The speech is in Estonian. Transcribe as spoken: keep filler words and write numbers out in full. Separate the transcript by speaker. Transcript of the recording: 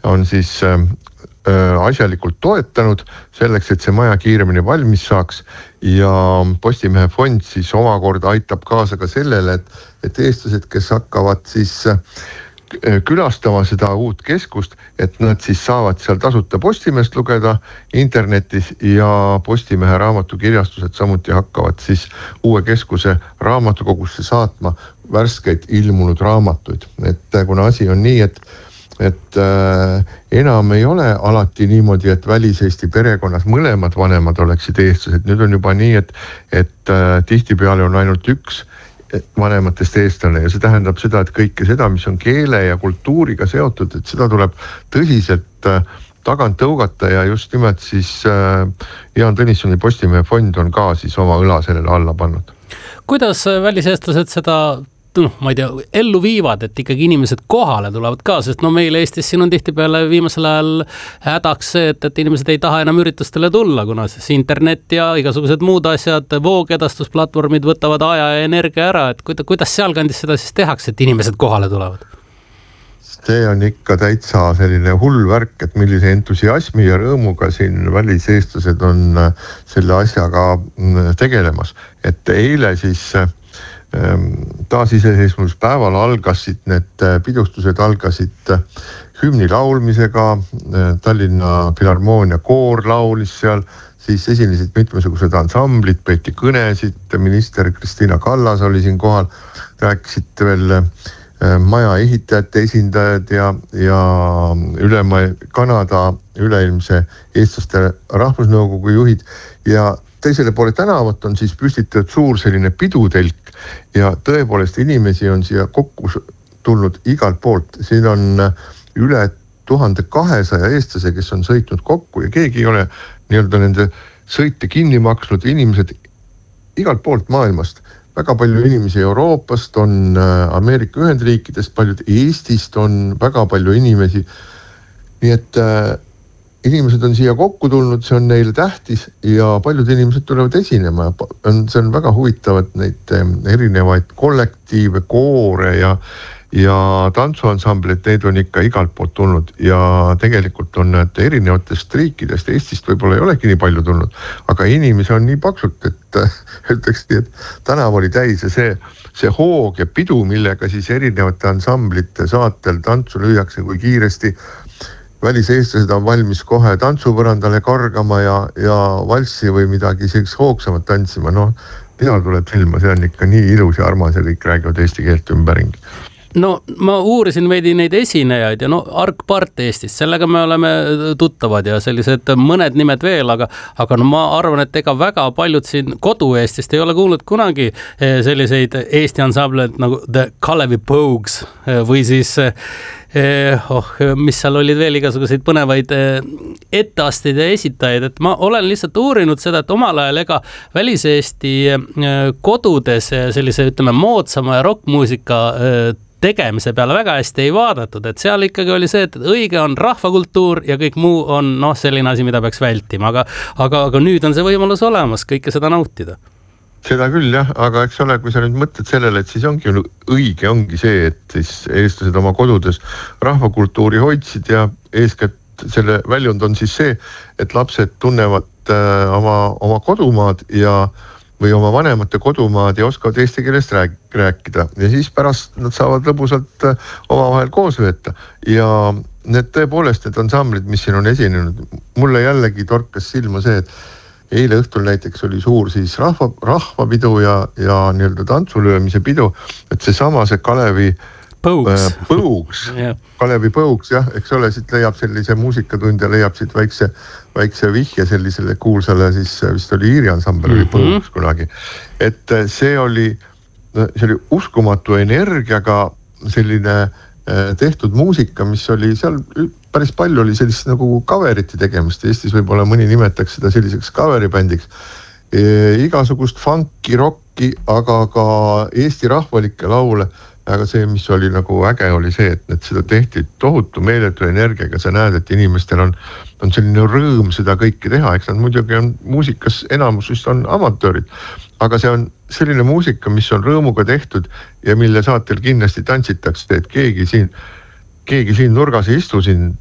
Speaker 1: on siis asjalikult toetanud selleks, et see maja kiiremini valmis saaks ja Postimehe fond siis omakorda aitab kaasa ka sellele, et, et eestlased, kes hakkavad siis külastama seda uut keskust, et nad siis saavad seal tasuta Postimehest lugeda internetis ja Postimehe raamatukirjastused samuti hakkavad siis uue keskuse raamatukogusse saatma värskeid ilmunud raamatuid. Et kuna asi on nii, et et äh, enam ei ole alati niimoodi, et väliseesti perekonnas mõlemad vanemad oleksid eestlased. Nüüd on juba nii, et, et äh, tihtipeale on ainult üks vanematest eestlane ja see tähendab seda, et kõike seda, mis on keele ja kultuuriga seotud, et seda tuleb tõsiselt äh, tagant tõugata ja just nimelt siis äh, Jaan Tõnissoni Postimehe fond on ka siis oma õla sellele alla pannud.
Speaker 2: Kuidas väliseestlased seda noh, ma ei tea, ellu viivad, et ikkagi inimesed kohale tulevad ka, sest no meil Eestis siin on tihtipeale viimasel ajal hädaks see, et, et inimesed ei taha enam üritustele tulla, kuna siis internet ja igasugused muud asjad, voogedastusplatvormid võtavad aja ja energia ära, et kuidas sealkandis seda siis tehakse, et inimesed kohale tulevad?
Speaker 1: See on ikka täitsa selline hull värk, et millise entusiasmi ja rõõmuga siin väliseestlased on selle asjaga tegelemas. Et eile siis taasiseseisvumispäeval algasid need pidustused algasid hümni laulmisega, Tallinna Filharmoonia koor laulis seal, siis esinesid mitmesugused ansamblid, peeti kõnesid, minister Kristina Kallas oli siin kohal, rääkisid veel maja ehitajate esindajad ja, ja ülema Kanada üleilmse eestlaste rahvusnõukogu juhid ja teisele poole tänavat on siis püstitatud suur selline pidutelk ja tõepoolest inimesi on siia kokku tulnud igalt poolt. Siin on üle tuhande kahesaja eestlase, kes on sõitnud kokku ja keegi ei ole nii-öelda nende sõite kinni maksnud. Inimesed igalt poolt maailmast, väga palju inimesi Euroopast, on Ameerika Ühendriikidest, paljud Eestist on väga palju inimesi. Nii et inimesed on siia kokku tulnud, see on neile tähtis ja paljud inimesed tulevad esinema. See on väga huvitavat neid erinevaid kollektiive, koore ja, ja tantsuansambleid, neid on ikka igalt poolt tulnud ja tegelikult on need erinevatest riikidest, Eestist võib-olla ei olegi nii palju tulnud, aga inimesi on nii paksult, et ütleks nii, et tänav oli täis ja see, see hoog ja pidu, millega siis erinevate ansamblite saatel tantsu lüüakse, kui kiiresti väliseestlased on valmis kohe tantsupõrandale kargama ja, ja valssi või midagi selleks hoogsamat tantsima. No, mina tuleb silma, see on ikka nii ilus ja armas ja kõik räägivad eesti keelt ümberringi.
Speaker 2: No ma uurisin veidi neid esinejaid ja no Ark Part Eestis, sellega me oleme tuttavad ja sellised mõned nimed veel, aga, aga no ma arvan, et ega väga paljud siin kodu Eestist ei ole kuulnud kunagi selliseid Eesti ansambleid nagu The Kalevi Pogues või siis oh, mis seal olid veel igasuguseid põnevaid etteasteid ja esitajaid, et ma olen lihtsalt uurinud seda, et omal ajal ega väliseesti kodudes sellise, ütleme, moodsama ja rockmuusika tegemise peale väga hästi ei vaadatud, et seal ikkagi oli see, et õige on rahvakultuur ja kõik muu on noh, selline asi, mida peaks vältima, aga, aga, aga nüüd on see võimalus olemas kõike seda nautida.
Speaker 1: Seda küll jah, aga eks ole, kui sa nüüd mõtled sellele, et siis ongi õige, ongi see, et siis eestlased oma kodudes rahvakultuuri hoidsid ja eeskätt selle väljund on siis see, et lapsed tunnevad äh, oma, oma kodumaad ja või oma vanemate kodumaad ja oskavad eesti keelest rääk- rääkida ja siis pärast nad saavad lõbusalt omavahel koos veeta ja need tõepoolest need ansamblid, mis siin on esinenud, mulle jällegi torkas silma see, et eile õhtul näiteks oli suur siis rahva, rahvapidu ja, ja nii-öelda tantsulöömise pidu, et see sama see Kalevi
Speaker 2: Pogues,
Speaker 1: äh, Pogues
Speaker 2: yeah.
Speaker 1: Kalevi Pogues, jah, eks ole, siit leiab sellise muusikatund ja leiab siit väikse, väikse vihje sellisele kuulsale, siis vist oli Iiri ansambel oli mm-hmm. Pogues kunagi. Et see oli, see oli uskumatu energiaga selline tehtud muusika, mis oli seal päris palju oli sellist nagu coveriti tegemist. Eestis võib-olla mõni nimetaks seda selliseks coveribändiks. E, igasugust funki, rocki, aga ka Eesti rahvalikke laule. Aga see, mis oli nagu äge, oli see, et need seda tehti tohutu meeletu energiaga. Sa näed, et inimestel on, on selline rõõm seda kõike teha. Eks nad muidugi on muusikas enamus vist on amatöörid. Aga see on selline muusika, mis on rõõmuga tehtud ja mille saatel kindlasti tantsitakse, et keegi siin, keegi siin nurgas ei istu siin